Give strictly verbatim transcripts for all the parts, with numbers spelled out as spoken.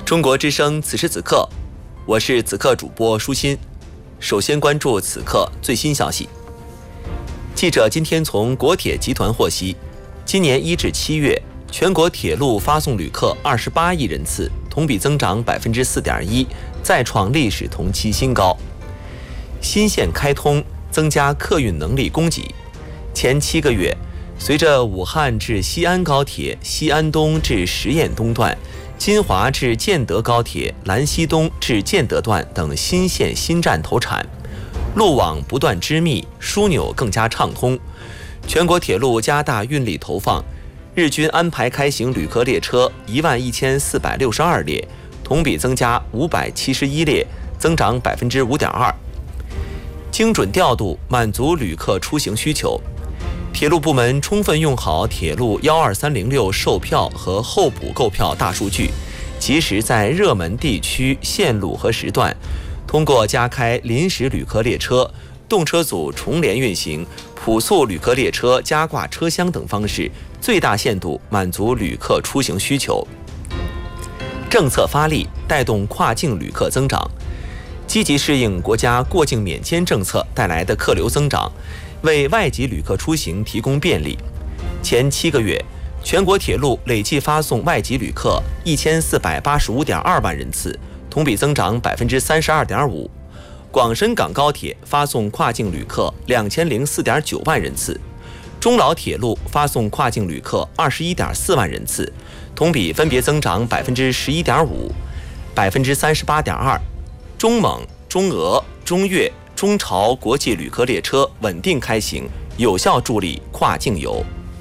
中国之声此时此刻，我是此刻主播舒心。首先关注此刻最新消息。记者今天从国铁集团获悉，今年一至七月，全国铁路发送旅客二十八亿人次，同比增长百分之四点一，再创历史同期新高。新线开通，增加客运能力供给。前七个月，随着武汉至西安高铁西安东至十堰东段、金华至建德高铁兰溪东至建德段等新线新站投产，路网不断织密，枢纽更加畅通。全国铁路加大运力投放，日均安排开行旅客列车一万一千四百六十二列，同比增加五百七十一列，增长百分之五点二。精准调度，满足旅客出行需求。铁路部门充分用好铁路一二三零六售票和候补购票大数据，及时在热门地区、线路和时段，通过加开临时旅客列车、动车组重联运行、普速旅客列车加挂车厢等方式，最大限度满足旅客出行需求。政策发力，带动跨境旅客增长，积极适应国家过境免签政策带来的客流增长，为外籍旅客出行提供便利。前七个月，全国铁路累计发送外籍旅客一千四百八十五点二万人次，同比增长百分之三十二点五。广深港高铁发送跨境旅客两千零四点九万人次，中老铁路发送跨境旅客二十一点四万人次，同比分别增长百分之十一点五、百分之三十八点二。中蒙、中俄、中越、中朝国际旅客列车稳定开行，有效助力跨境游。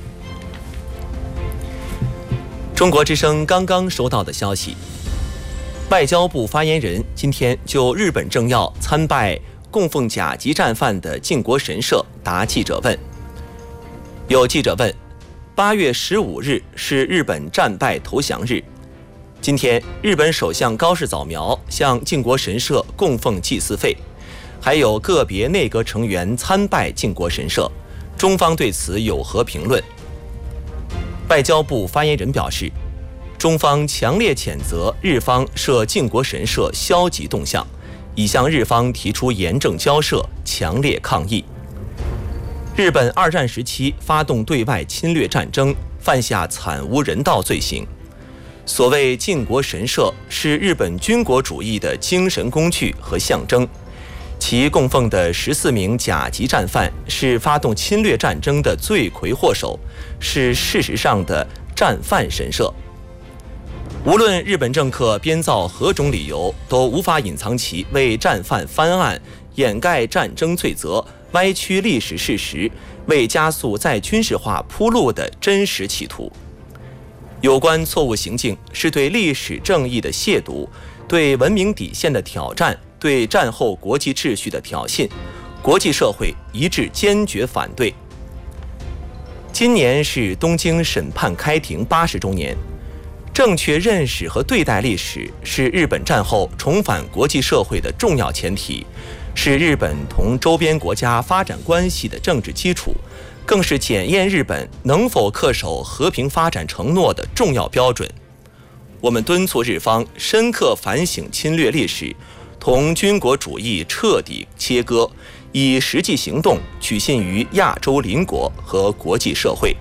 中国之声刚刚收到的消息，外交部发言人今天就日本政要参拜供奉甲级战犯的靖国神社答记者问。有记者问，八月十五日是日本战败投降日，今天日本首相高市早苗向靖国神社供奉祭祀费，还有个别内阁成员参拜靖国神社，中方对此有何评论？外交部发言人表示，中方强烈谴责日方涉靖国神社消极动向，已向日方提出严正交涉，强烈抗议。日本二战时期发动对外侵略战争，犯下惨无人道罪行。所谓靖国神社是日本军国主义的精神工具和象征，其供奉的十四名甲级战犯是发动侵略战争的罪魁祸首，是事实上的战犯神社。无论日本政客编造何种理由，都无法隐藏其为战犯翻案、掩盖战争罪责、歪曲历史事实、为加速再军事化铺路的真实企图。有关错误行径是对历史正义的亵渎，对文明底线的挑战，对战后国际秩序的挑衅，国际社会一致坚决反对。今年是东京审判开庭八十周年，正确认识和对待历史是日本战后重返国际社会的重要前提，是日本同周边国家发展关系的政治基础，更是检验日本能否恪守和平发展承诺的重要标准。我们敦促日方深刻反省侵略历史，同军国主义彻底切割，以实际行动取信于亚洲邻国和国际社会。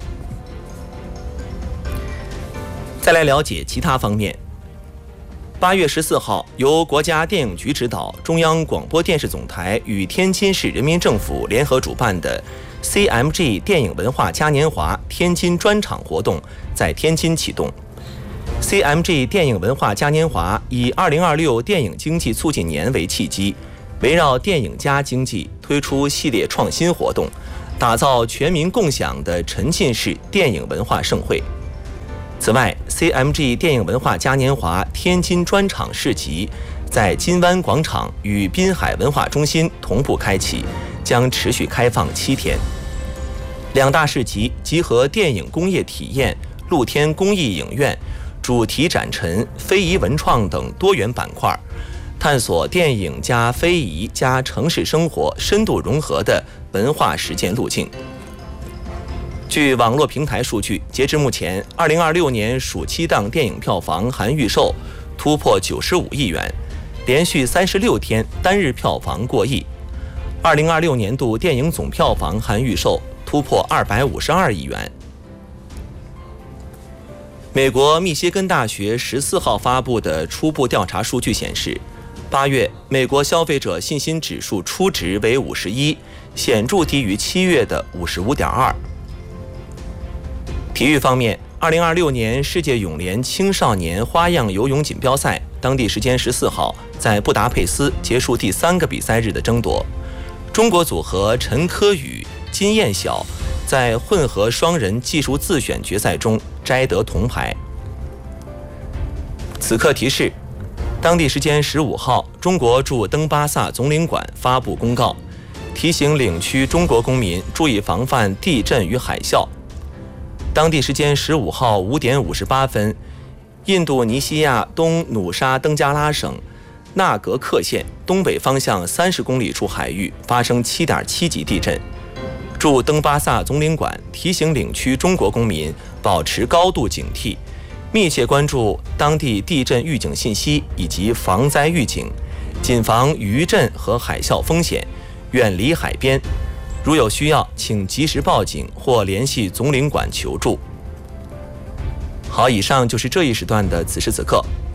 再来了解其他方面。八月十四号，由国家电影局指导，中央广播电视总台与天津市人民政府联合主办的 C M G 电影文化嘉年华天津专场活动在天津启动。C M G 电影文化嘉年华以二零二六电影经济促进年为契机，围绕电影加经济推出系列创新活动，打造全民共享的沉浸式电影文化盛会。此外 ，C M G 电影文化嘉年华天津专场市集在金湾广场与滨海文化中心同步开启，将持续开放七天。两大市集集合电影工业体验、露天公益影院、主题展陈、非遗文创等多元板块，探索电影加非遗加城市生活深度融合的文化实践路径。据网络平台数据，截至目前，二零二六年暑期档电影票房含预售突破九十五亿元，连续三十六天单日票房过亿。二零二六年度电影总票房含预售突破二百五十二亿元。美国密歇根大学十四号发布的初步调查数据显示，八月美国消费者信心指数初值为五十一，显著低于七月的五十五点二。体育方面，二零二六年世界泳联青少年花样游泳锦标赛当地时间十四号在布达佩斯结束第三个比赛日的争夺。中国组合陈科宇、金燕晓在混合双人技术自选决赛中摘得铜牌。此刻提示，当地时间十五号，中国驻登巴萨总领馆发布公告，提醒领区中国公民注意防范地震与海啸。当地时间十五号五点五十八分，印度尼西亚东努沙登加拉省纳格克县东北方向三十公里处海域发生七点七级地震。驻登巴萨总领馆提醒领区中国公民保持高度警惕，密切关注当地地震预警信息以及防灾预警，谨防余震和海啸风险，远离海边。如有需要，请及时报警或联系总领馆求助。好，以上就是这一时段的此时此刻。